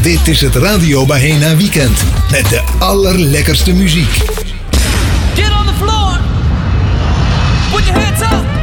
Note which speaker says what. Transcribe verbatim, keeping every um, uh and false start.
Speaker 1: Dit is het Radio Bahena Weekend met de allerlekkerste muziek.
Speaker 2: Get on the floor. Put your hands up.